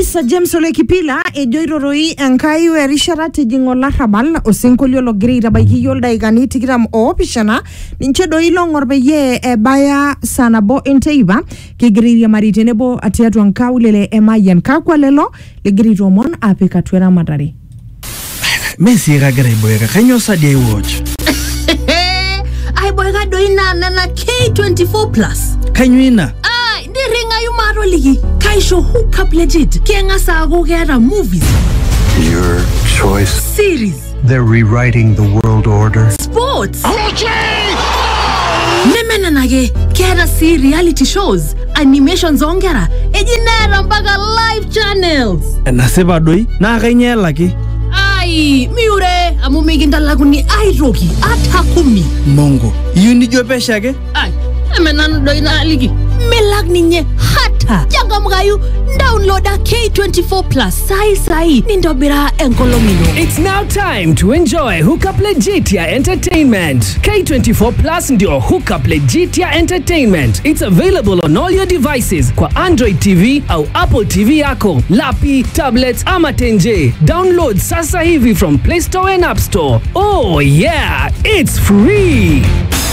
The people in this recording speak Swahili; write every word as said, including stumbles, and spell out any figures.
kabisa James Ole Kipila ejoiroroi enkai werishara tejingo larabal osinkolio logira baiki yolda igani tikiram opishana ninche doi longor peyie ebaya sanabo enteiba kigiriria maritenebo atiatu ankaulele emayan kakwa lelo ligirito mon apikatwera matari Messi kagere boyega kanyo sadia watch ai boyega doina na K twenty-four plus kanyo ina ai ndiringa yumaro ligi kaisho hook up legit kenga sago gera movies your choice series they're rewriting the world order sports Nemena nage kera si reality shows animations ongera ejinera mpaka live channels naseba doi na kanyela ki ai miure amumiginda laguni airoki atakumi mongo yuni jopesha ke ai emenanu doina ligi melag ninye hata jangamgayu downloada K twenty-four plus sai sai nindobira enkolomino. It's now time to enjoy Hookup Legitia Entertainment. K twenty-four plus ndio Hookup Legitia Entertainment. It's available on all your devices kwa Android T V au Apple T V yako, lapi, tablets ama tenje. Download sasa hivi from Play Store and App Store. Oh yeah, it's free.